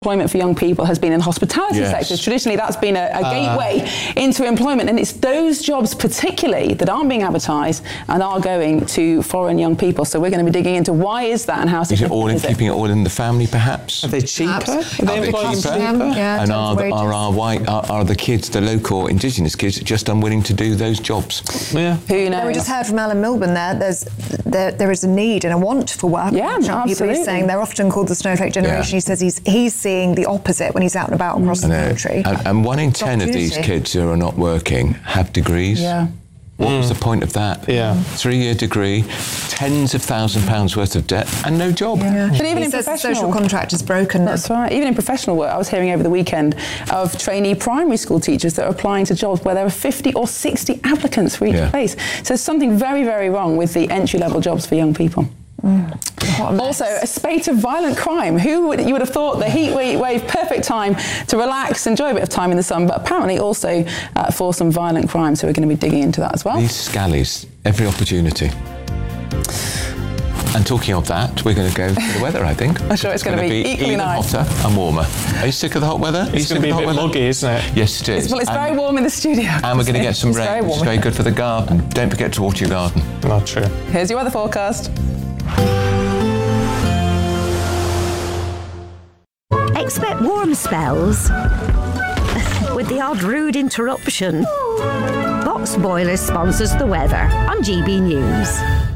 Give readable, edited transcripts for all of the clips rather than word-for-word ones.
Employment for young people has been in the hospitality sector. Traditionally, that's been a gateway into employment, and it's those jobs particularly that aren't being advertised and are going to foreign young people. So we're going to be digging into why is that and how is it all in keeping it all in the family, perhaps? Are they cheaper? Are they cheaper? Yeah, and are the kids, the local indigenous kids, just unwilling to do those jobs? Yeah. Who knows? We just heard from Alan Milburn there is a need and a want for work. Yeah, absolutely. People are saying they're often called the snowflake generation. Yeah. He says he's seeing the opposite when he's out and about across the country. And 1 in 10 of these kids who are not working have degrees. Yeah. What was the point of that? Yeah. 3-year degree, tens of £1,000s worth of debt, and no job. Yeah. But even he in says the professional social contract is broken. That's right. Even in professional work, I was hearing over the weekend of trainee primary school teachers that are applying to jobs where there are 50 or 60 applicants for each place. So there's something very, very wrong with the entry-level jobs for young people. Also, a spate of violent crime. You would have thought the heat wave, perfect time to relax, enjoy a bit of time in the sun, but apparently also for some violent crime. So we're going to be digging into that as well. These scallies, every opportunity. And talking of that, we're going to go for the weather, I think. I'm sure it's going to be equally nice. Hotter and warmer. Are you sick of the hot weather? It's going to be a bit muggy, isn't it? Yes, it is. Well, it's very warm in the studio. And we're going to get some rain, which is very good for the garden. Don't forget to water your garden. Not true. Here's your weather forecast. Expect warm spells with the odd rude interruption. Box Boilers sponsors the weather on GB News.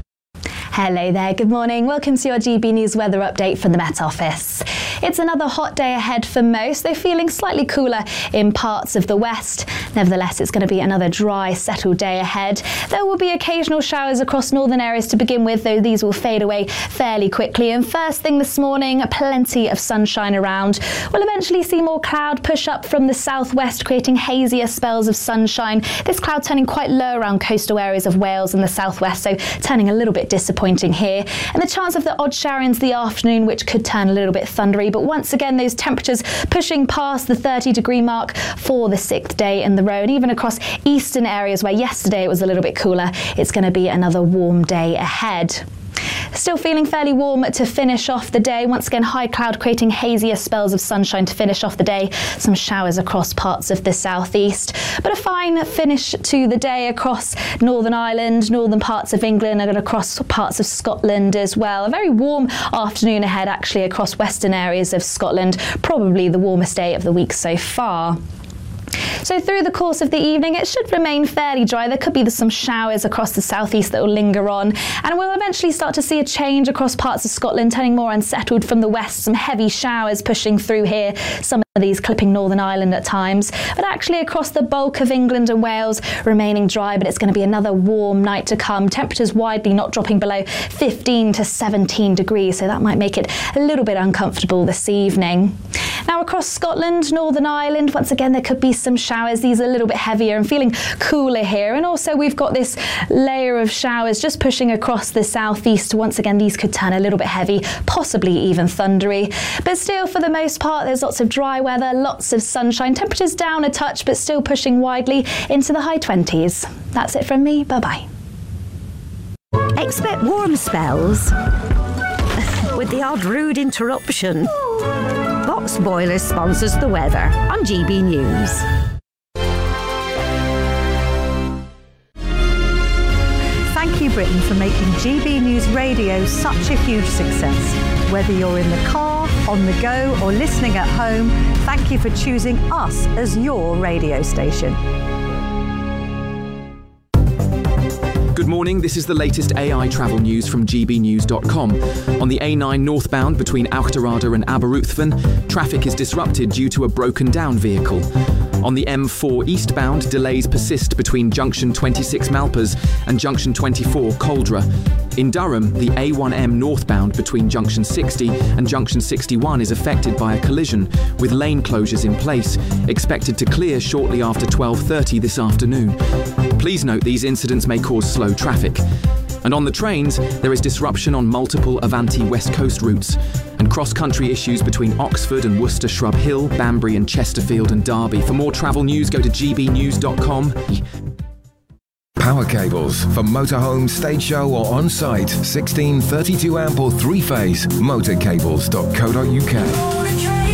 Hello there, good morning. Welcome to your GB News weather update from the Met Office. It's another hot day ahead for most, though feeling slightly cooler in parts of the west. Nevertheless, it's going to be another dry, settled day ahead. There will be occasional showers across northern areas to begin with, though these will fade away fairly quickly. And first thing this morning, plenty of sunshine around. We'll eventually see more cloud push up from the southwest, creating hazier spells of sunshine. This cloud turning quite low around coastal areas of Wales and the southwest, so turning a little bit disappointing here. And the chance of the odd shower into the afternoon, which could turn a little bit thundery. But once again, those temperatures pushing past the 30-degree mark for the 6th day in the row. And even across eastern areas where yesterday it was a little bit cooler, it's going to be another warm day ahead. Still feeling fairly warm to finish off the day. Once again, high cloud creating hazier spells of sunshine to finish off the day. Some showers across parts of the southeast. But a fine finish to the day across Northern Ireland, northern parts of England, and across parts of Scotland as well. A very warm afternoon ahead actually across western areas of Scotland. Probably the warmest day of the week so far. So through the course of the evening, it should remain fairly dry. There could be some showers across the southeast that will linger on. And we'll eventually start to see a change across parts of Scotland, turning more unsettled from the west. Some heavy showers pushing through here. Some of these clipping Northern Ireland at times. But actually across the bulk of England and Wales, remaining dry. But it's going to be another warm night to come. Temperatures widely not dropping below 15 to 17 degrees. So that might make it a little bit uncomfortable this evening. Now across Scotland, Northern Ireland, once again, there could be some showers. These are a little bit heavier and feeling cooler here. And also we've got this layer of showers just pushing across the southeast. Once again, these could turn a little bit heavy, possibly even thundery. But still, for the most part, there's lots of dry weather, lots of sunshine. Temperatures down a touch, but still pushing widely into the high 20s. That's it from me. Bye-bye. Expect warm spells with the odd rude interruption. Box Boilers sponsors the weather on GB News. Thank you, Britain, for making GB News Radio such a huge success. Whether you're in the car, on the go, or listening at home, thank you for choosing us as your radio station. Good morning, this is the latest AI travel news from gbnews.com. On the A9 northbound between Auchterarder and Aberystwyth, traffic is disrupted due to a broken down vehicle. On the M4 eastbound, delays persist between junction 26 Malpas and junction 24 Coldra. In Durham, the A1M northbound between junction 60 and junction 61 is affected by a collision, with lane closures in place, expected to clear shortly after 12:30 this afternoon. Please note these incidents may cause slow traffic. And on the trains, there is disruption on multiple Avanti West Coast routes and cross-country issues between Oxford and Worcester Shrub Hill, Banbury and Chesterfield and Derby. For more travel news, go to gbnews.com. Power cables for motorhome, stage show or on-site. 16, 32 amp or 3-phase. Motorcables.co.uk.